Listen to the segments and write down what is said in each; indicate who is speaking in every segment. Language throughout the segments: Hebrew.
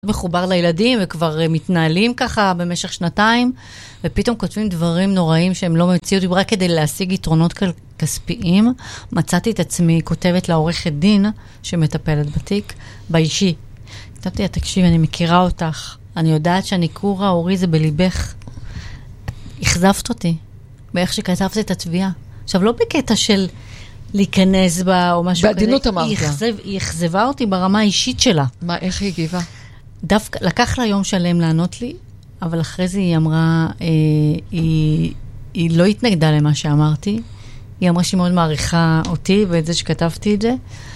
Speaker 1: מחובר לילדים, וכבר מתנהלים ככה במשך שנתיים, ופתאום כותבים דברים נוראים שהם לא מציאות, רק כדי להשיג יתרונות כספיים. מצאתי את עצמי כותבת לעורכת דין שמטפלת בתיק, באישי. כתבתי, תקשיב, אני מכירה אותך, אני יודעת שהניכור ההורי זה בליבך. אכזבת אותי, באיך שכתבת את התביעה. עכשיו, לא בקטע של להיכנס בה או משהו כזה.
Speaker 2: בעדינות אמרת.
Speaker 1: היא אכזבה אותי ברמה האישית שלה.
Speaker 2: מה, איך היא הגיבה?
Speaker 1: דווקא, לקח לה יום שלם לענות לי, אבל אחרי זה היא אמרה, היא לא התנגדה למה שאמרתי, היא אמרה שהיא מאוד מעריכה אותי, ואת זה שכתבתי את זה,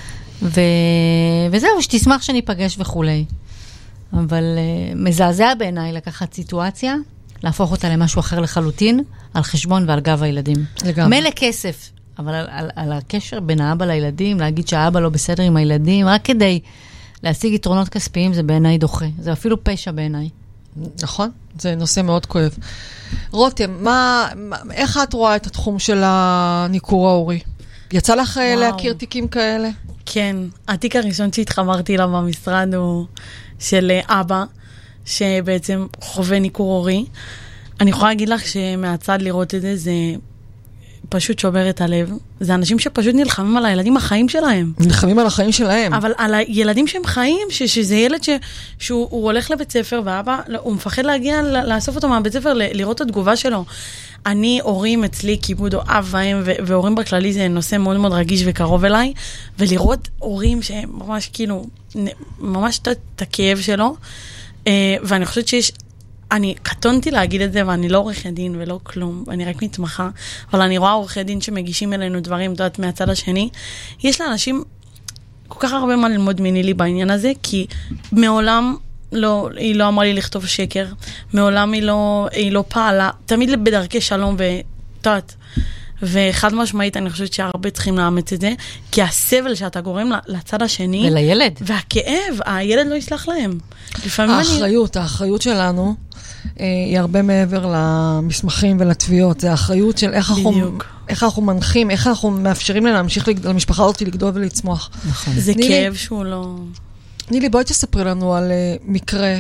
Speaker 1: וזהו, שתשמח שאני אפגש וכולי. אבל מזעזע בעיניי לקחת סיטואציה, להפוך אותה למשהו אחר לחלוטין, על חשבון ועל גב הילדים. מלא כסף, אבל על הקשר בין האבא לילדים, להגיד שהאבא לא בסדר עם הילדים, רק כדי להשיג יתרונות כספיים, זה בעיניי דוחה. זה אפילו פשע בעיניי.
Speaker 2: נכון, זה נושא מאוד כואב. רותם, איך את רואה את התחום של הניכור ההורי? יצא לך להכיר תיקים כאלה?
Speaker 3: כן, התיק הראשון שהתחברתי לה במשרד הוא של אבא, שבעצם חווה ניכור הורי. אני יכולה להגיד לך שמהצד לראות את זה, זה פשוט שובר את הלב. זה אנשים שפשוט נלחמים על הילדים החיים שלהם.
Speaker 2: נלחמים על החיים שלהם.
Speaker 3: אבל על הילדים שהם חיים, שזה ילד שהוא הולך לבית ספר, ואבא, הוא מפחד להגיע, לאסוף אותו מהבית ספר, לראות את התגובה שלו. אני, הורים אצלי, כיבוד או אב והם, והורים בכללי זה נושא מאוד מאוד רגיש וקרוב אליי, ולראות הורים שהם ממש כאילו, ממש את הכאב שלו, ואני חושבת שיש, אני קטונתי להגיד את זה, ואני לא עורכת דין ולא כלום, ואני רק מתמחה, אבל אני רואה עורכת דין שמגישים אלינו דברים, יודעת, מהצד השני. יש לאנשים כל כך הרבה מה ללמוד מנילי בעניין הזה, כי מעולם היא לא אמרה לי לכתוב שקר, מעולם היא לא פעלה, תמיד בדרכי שלום ותת. וחד משמעית, אני חושבת שהרבה צריכים לאמץ את זה, כי הסבל שאתה גורם לצד השני,
Speaker 1: ולילד.
Speaker 3: והכאב, הילד לא יסלח להם.
Speaker 2: האחריות שלנו היא הרבה מעבר למסמכים ולתביעות. זה האחריות של איך אנחנו מנחים, איך אנחנו מאפשרים להמשיך למשפחה הזאת לגדול ולצמוח.
Speaker 3: זה כאב שהוא לא...
Speaker 2: נילי, בואי תספרי לנו על מקרה.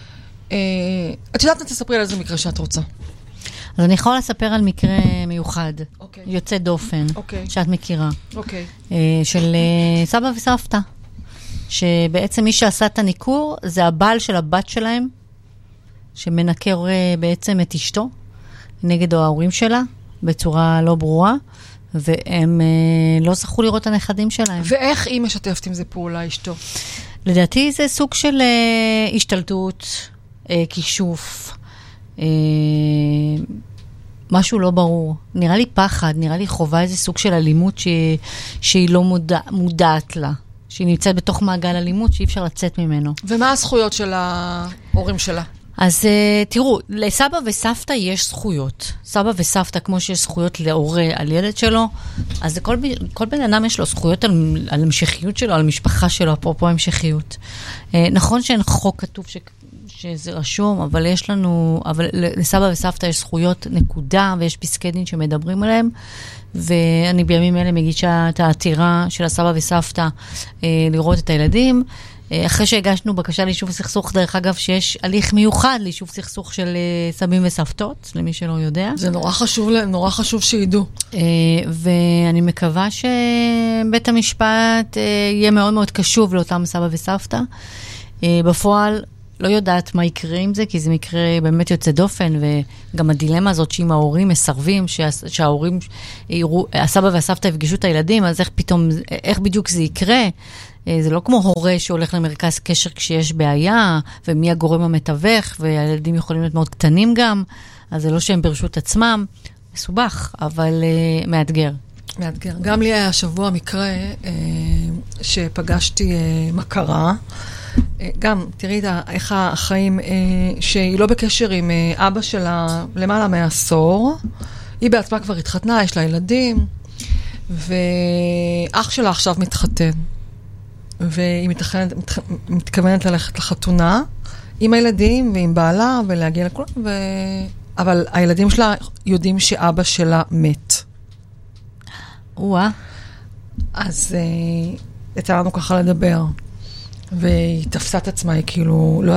Speaker 2: את יודעת, תספרי על איזה מקרה שאת רוצה.
Speaker 1: אז אני יכולה לספר על מקרה מיוחד, יוצא דופן, שאת מכירה, של סבא וסבתא, שבעצם מי שעשה את הניכור, זה הבעל של הבת שלהם, שמנקר בעצם את אשתו, נגד ההורים שלה, בצורה לא ברורה, והם לא זכו לראות את הנכדים שלהם.
Speaker 2: ואיך היא משתפת עם זה פעולה, אשתו?
Speaker 1: לדעתי זה סוג של השתלטות, כישוף, משהו לא ברור. נראה לי פחד, נראה לי חובה איזה סוג של אלימות שהיא לא מודעת לה. שהיא נמצאת בתוך מעגל אלימות שאי אפשר לצאת ממנו.
Speaker 2: ומה הזכויות של ההורים שלה?
Speaker 1: אז תראו, לסבא וסבתא יש זכויות. סבא וסבתא, כמו שיש זכויות להורה על ילד שלו, אז כל בן אדם יש לו זכויות על המשכיות שלו, על המשפחה שלו, אפרופו המשכיות. נכון שאין חוק כתוב שזה רשום, אבל לסבא וסבתא יש זכויות נקודה, ויש פסקי דין שמדברים עליהם, ואני בימים אלה מגישה את העתירה של הסבא וסבתא לראות את הילדים, אחרי שהגשנו בקשה ליישוב סכסוך, דרך אגב שיש הליך מיוחד ליישוב סכסוך של סבים וסבתות, למי שלא יודע.
Speaker 2: זה נורא חשוב שידעו.
Speaker 1: ואני מקווה שבית המשפט יהיה מאוד מאוד קשוב לאותם סבא וסבתא. בפועל, לא יודעת מה יקרה עם זה, כי זה מקרה באמת יוצא דופן, וגם הדילמה הזאת שאם ההורים מסרבים, שההורים יראו, הסבא והסבתא יפגשו את הילדים, אז איך בדיוק זה יקרה? זה לא כמו הורה שהולך למרכז קשר כשיש בעיה, ומי הגורם המתווך, והילדים יכולים להיות מאוד קטנים גם, אז זה לא שהם ברשות עצמם, מסובך, אבל מאתגר.
Speaker 2: מאתגר. גם לי היה השבוע מקרה שפגשתי מכרה, גם, תראי איך החיים, שהיא לא בקשר עם אבא שלה למעלה מעשור, היא בעצמה כבר התחתנה, יש לה ילדים, ואח שלה עכשיו מתחתן, והיא מתכוונת ללכת לחתונה, עם הילדים ועם בעלה, ולהגיע לכולם, אבל הילדים שלה יודעים שאבא שלה מת.
Speaker 1: וואה.
Speaker 2: אז יצא לנו ככה לדבר. והיא תפסה את עצמה, היא כאילו, לא